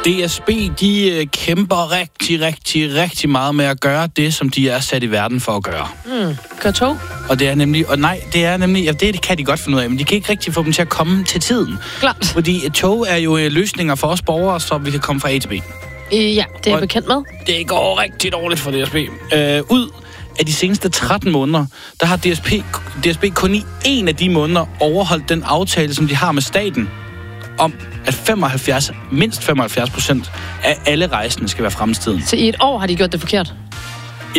DSB, de kæmper rigtig meget med at gøre det, som de er sat i verden for at gøre. Gør tog? Og det er nemlig, det kan de godt finde ud af, men de kan ikke rigtig få dem til at komme til tiden. Klart. Fordi tog er jo løsninger for os borgere, så vi kan komme fra A til B. Ja, det er jeg bekendt med. Det går rigtig dårligt for DSB. Ud af de seneste 13 måneder, der har DSB kun i en af de måneder overholdt den aftale, som de har med staten, om at mindst 75% af alle rejsende skal være fremtiden. Så i et år har de gjort det forkert?